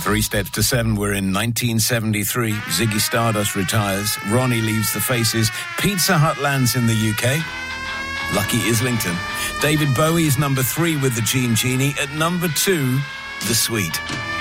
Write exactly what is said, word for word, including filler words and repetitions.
Three steps to seven. We're in nineteen seventy-three. Ziggy Stardust retires. Ronnie leaves the Faces. Pizza Hut lands in the U K. Lucky Islington. David Bowie is number three with the Gene Genie. At number two, The Sweet.